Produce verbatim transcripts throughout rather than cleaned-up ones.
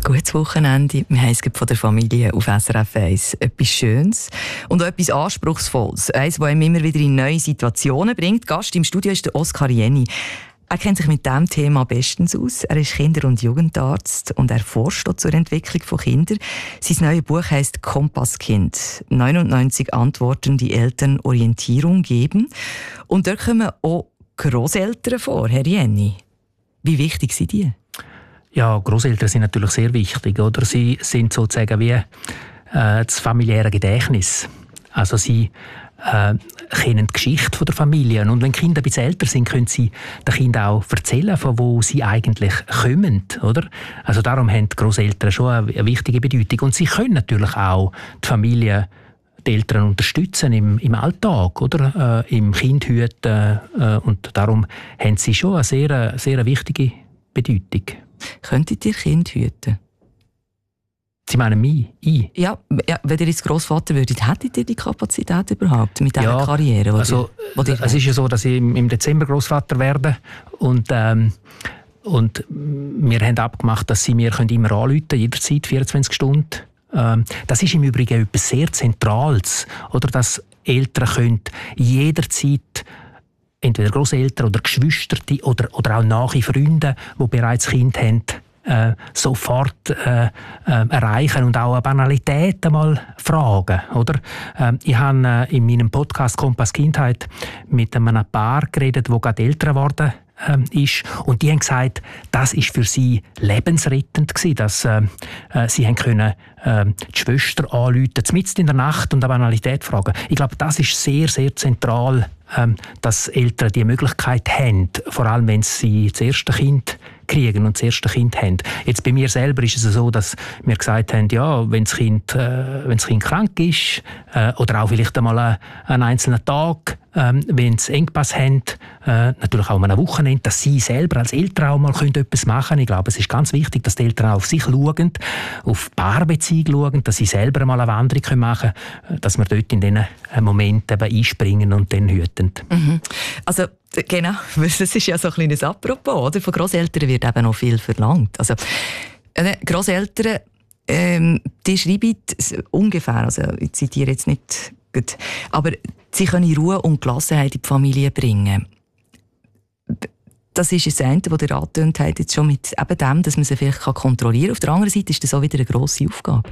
Gutes Wochenende. Wir haben es von der Familie auf S R F eins. Etwas Schönes und auch etwas Anspruchsvolles. Eins, das einem immer wieder in neue Situationen bringt. Gast im Studio ist der Oskar Jenny. Er kennt sich mit diesem Thema bestens aus. Er ist Kinder- und Jugendarzt und er forscht zur Entwicklung von Kindern. Sein neues Buch heisst «Kompasskind». neunundneunzig Antworten, die Eltern Orientierung geben. Und dort kommen auch Grosseltern vor, Herr Jenny. Wie wichtig sind die? Ja, Grosseltern sind natürlich sehr wichtig. Oder? Sie sind sozusagen wie äh, das familiäre Gedächtnis. Also sie äh, kennen die Geschichte von der Familie. Und wenn die Kinder ein bisschen älter sind, können sie den Kindern auch erzählen, von wo sie eigentlich kommen. Oder? Also darum haben die Grosseltern schon eine, eine wichtige Bedeutung. Und sie können natürlich auch die Familie, die Eltern unterstützen im, im Alltag, oder? Äh, im Kindhüten. Äh, und darum haben sie schon eine sehr, sehr wichtige Bedeutung. Könntet ihr Kind hüten? Sie meinen mich? Ich? Ja, ja, wenn ihr jetzt Grossvater würdet, hättet ihr die Kapazität überhaupt mit dieser ja, Karriere? Also, ihr, es ist ja so, dass ich im Dezember Grossvater werde und, ähm, und wir haben abgemacht, dass sie mir immer anrufen können, jederzeit, vierundzwanzig Stunden. Ähm, das ist im Übrigen etwas sehr Zentrales, oder, dass Eltern können jederzeit entweder Grosseltern oder Geschwister oder, oder auch nahe Freunde, die bereits Kind haben, äh, sofort äh, äh, erreichen und auch eine Banalität einmal fragen. Oder? Äh, ich habe äh, in meinem Podcast «Kompass Kindheit» mit einem Paar geredet, das gerade älter geworden äh, ist. Und die haben gesagt, das war für sie lebensrettend gewesen, dass äh, äh, sie haben können, äh, die Schwester anrufen, mitten in der Nacht und eine Banalität fragen. Ich glaube, das ist sehr, sehr zentral, dass Eltern die Möglichkeit haben, vor allem wenn sie das erste Kind kriegen und das erste Kind haben. Jetzt bei mir selber ist es so, dass wir gesagt haben, ja, wenn das Kind, äh, wenn das Kind krank ist äh, oder auch vielleicht einmal einen, einen einzelnen Tag, äh, wenn sie Engpass haben, äh, natürlich auch mal ein Wochenende, dass sie selber als Eltern auch mal können etwas machen können. Ich glaube, es ist ganz wichtig, dass die Eltern auch auf sich schauen, auf die Paarbeziehung schauen, dass sie selber mal eine Wanderung machen können, dass wir dort in diesen Momenten eben einspringen und dann hüten. Mhm. Also genau, das ist ja so ein kleines Apropos, oder? Von Grosseltern wird eben noch viel verlangt. Also äh, Grosseltern, ähm, die schreiben ungefähr, also ich zitiere jetzt nicht gut, aber sie können Ruhe und Gelassenheit in die Familie bringen. Das ist das eine, das ihr angetönt habt, jetzt schon mit eben dem, dass man sie vielleicht kontrollieren kann. Auf der anderen Seite ist das auch wieder eine grosse Aufgabe.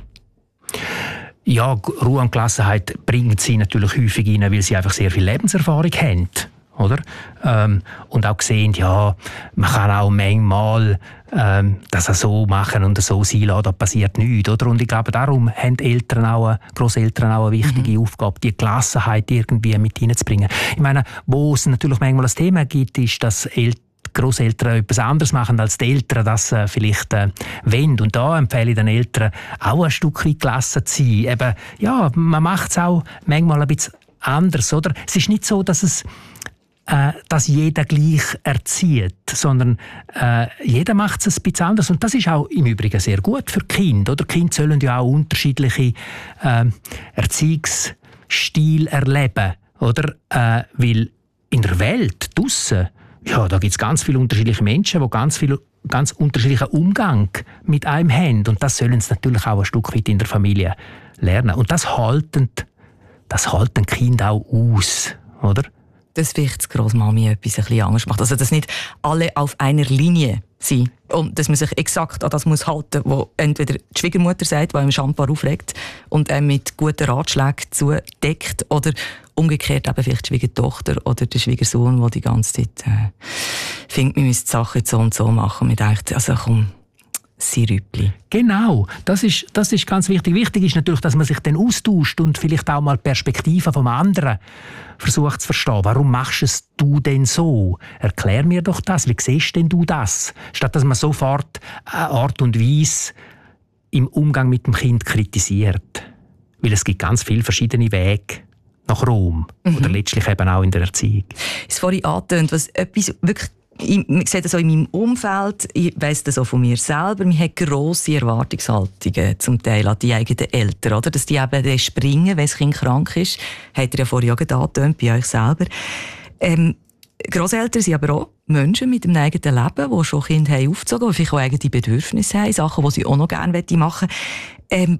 Ja, Ruhe und Gelassenheit bringen sie natürlich häufig rein, weil sie einfach sehr viel Lebenserfahrung haben. Oder? Ähm, und auch sehen, ja, man kann auch manchmal ähm, das auch so machen und so sein lassen, da passiert nichts. Oder? Und ich glaube, darum haben Eltern auch, Grosseltern auch eine wichtige mhm. Aufgabe, die Gelassenheit irgendwie mit hineinzubringen. Ich meine, wo es natürlich manchmal ein Thema gibt, ist, dass Eltern Grosseltern etwas anderes machen, als die Eltern das äh, vielleicht äh, wollen. Und da empfehle ich den Eltern auch ein Stück weit gelassen zu sein. Eben, ja, man macht es auch manchmal ein bisschen anders. Oder? Es ist nicht so, dass es äh, dass jeder gleich erzieht, sondern äh, jeder macht es ein bisschen anders. Und das ist auch im Übrigen sehr gut für die Kinder. Oder? Die Kinder sollen ja auch unterschiedliche äh, Erziehungsstile erleben. Oder? Äh, weil in der Welt draussen, ja, da gibt es ganz viele unterschiedliche Menschen, die ganz viel ganz unterschiedlichen Umgang mit einem haben. Und das sollen sie natürlich auch ein Stück weit in der Familie lernen. Und das halten, das halten Kinder auch aus, oder? Dass vielleicht die Grossmami etwas ein bisschen anders macht. Also, dass nicht alle auf einer Linie sind. Und dass man sich exakt an das muss halten, was entweder die Schwiegermutter sagt, die einem Shampoo aufregt und einem mit guten Ratschlägen zudeckt, oder umgekehrt eben vielleicht die Schwiegertochter oder der Schwiegersohn, der die ganze Zeit äh, findet, man müsste die Sachen jetzt so und so machen. Man denkt, also komm, Sirüppli. Genau, das ist, das ist ganz wichtig. Wichtig ist natürlich, dass man sich dann austauscht und vielleicht auch mal Perspektiven vom anderen versucht zu verstehen. Warum machst es du denn so? Erklär mir doch das. Wie siehst denn du das? Statt dass man sofort eine Art und Weise im Umgang mit dem Kind kritisiert. Weil es gibt ganz viele verschiedene Wege nach Rom. Mhm. Oder letztlich eben auch in der Erziehung. Es vorhin angetönt, was etwas wirklich, ich, ich sehe das auch in meinem Umfeld, ich weiss das auch von mir selber, man hat grosse Erwartungshaltungen zum Teil an die eigenen Eltern, oder? Dass die eben springen, wenn das Kind krank ist. Habt ihr ja vorhin auch angetönt, bei euch selber. Ähm, Grosseltern sind aber auch Menschen mit einem eigenen Leben, die schon Kinder haben aufgezogen haben, die vielleicht auch eigene Bedürfnisse haben, Sachen, die sie auch noch gerne machen möchten. Ähm,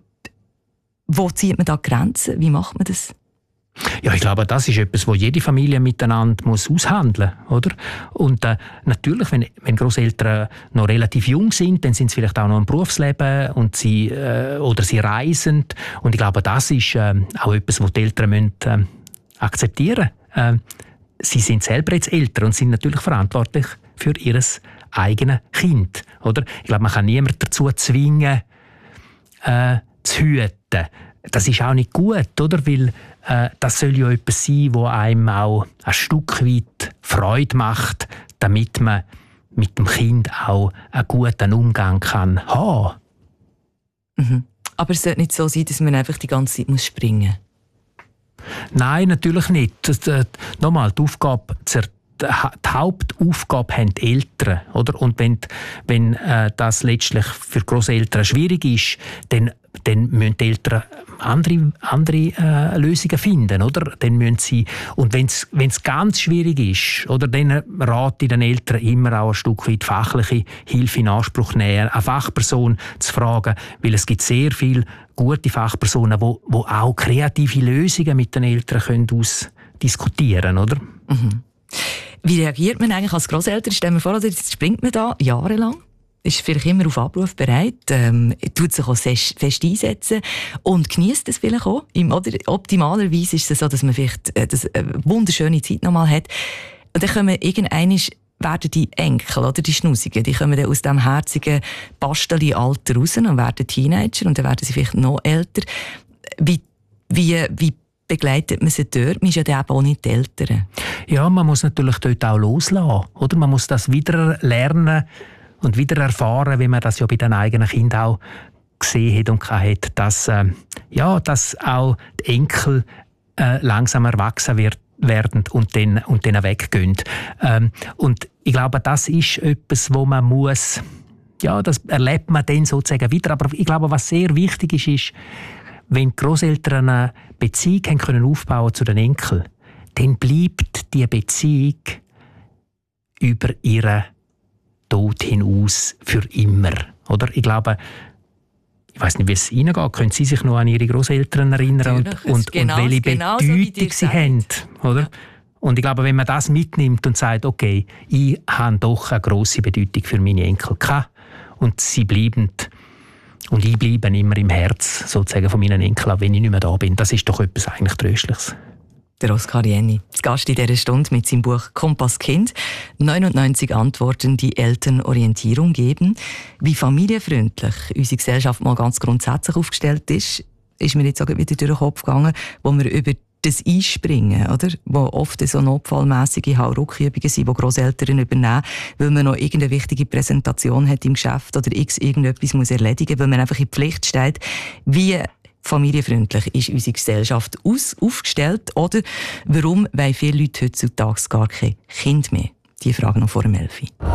wo zieht man da Grenzen? Wie macht man das? Ja, ich glaube, das ist etwas, wo jede Familie miteinander muss aushandeln muss, oder? Und äh, natürlich, wenn, wenn Grosseltern noch relativ jung sind, dann sind sie vielleicht auch noch im Berufsleben und sie, äh, oder sie reisen. Und ich glaube, das ist äh, auch etwas, was die Eltern müssen, äh, akzeptieren müssen. Äh, sie sind selber jetzt Eltern und sind natürlich verantwortlich für ihr eigenes Kind, oder? Ich glaube, man kann niemanden dazu zwingen, äh, zu hüten. Das ist auch nicht gut, oder? Weil äh, das soll ja etwas sein, das einem auch ein Stück weit Freude macht, damit man mit dem Kind auch einen guten Umgang kann haben. Mhm. Aber es sollte nicht so sein, dass man einfach die ganze Zeit muss springen muss. Nein, natürlich nicht. Das, äh, nochmal, die Aufgabe zur die Hauptaufgabe haben die Eltern, oder? Und wenn, wenn äh, das letztlich für Grosseltern schwierig ist, dann, dann müssen die Eltern andere, andere äh, Lösungen finden, oder? Dann müssen sie, und wenn es ganz schwierig ist, oder, dann rate ich den Eltern immer auch ein Stück weit fachliche Hilfe in Anspruch nehmen, eine Fachperson zu fragen, weil es gibt sehr viele gute Fachpersonen, die wo, wo auch kreative Lösungen mit den Eltern können ausdiskutieren, oder? Mhm. Wie reagiert man eigentlich als Grosseltern? Stellen wir vor, jetzt springt man da jahrelang, ist vielleicht immer auf Abruf bereit, ähm, tut sich auch fest einsetzen und genießt es vielleicht auch. Im, oder optimalerweise ist es so, dass man vielleicht äh, das, äh, wunderschöne Zeit nochmal hat. Und dann kommen irgendwann werden die Enkel, oder die Schnusigen, die kommen dann aus dem herzigen Basteli-Alter raus und werden Teenager und dann werden sie vielleicht noch älter. Wie, wie, wie begleitet man sie dort? Man ist ja dann eben auch nicht die Eltern. Ja, man muss natürlich dort auch loslassen, oder? Man muss das wieder lernen und wieder erfahren, wie man das ja bei den eigenen Kindern auch gesehen hat und hat, dass, äh, ja, dass auch die Enkel äh, langsam erwachsen wird, werden und dann, und dann weggehen. Ähm, und ich glaube, das ist etwas, wo man muss, ja, das erlebt man dann sozusagen wieder. Aber ich glaube, was sehr wichtig ist, ist, wenn die Grosseltern eine Beziehung haben können aufbauen zu den Enkeln, dann bleibt diese Beziehung über ihren Tod hinaus für immer. Oder? Ich glaube, ich weiss nicht, wie es Ihnen geht. Können Sie sich noch an Ihre Grosseltern erinnern und, und, genau, und welche genau Bedeutung so sie haben? Oder? Ja. Und ich glaube, wenn man das mitnimmt und sagt, okay, ich habe doch eine grosse Bedeutung für meine Enkel gehabt und sie bleiben und ich bleibe immer im Herz sozusagen von meinen Enkeln, wenn ich nicht mehr da bin. Das ist doch etwas eigentlich Tröstliches. Der Oskar Jenny, das Gast in dieser Stunde mit seinem Buch «Kompass Kind». neunundneunzig Antworten, die Eltern Orientierung geben. Wie familienfreundlich unsere Gesellschaft mal ganz grundsätzlich aufgestellt ist, ist mir jetzt auch wieder durch den Kopf gegangen, wo wir über das Einspringen, oder? Wo oft so notfallmässige Hauruckübungen sind, die Grosseltern übernehmen, weil man noch irgendeine wichtige Präsentation hat im Geschäft oder x irgendetwas muss erledigen, weil man einfach in Pflicht steht. Wie familienfreundlich ist unsere Gesellschaft aus, aufgestellt? Oder warum wollen viele Leute heutzutage gar kein Kind mehr? Die Frage noch vor dem Elfi.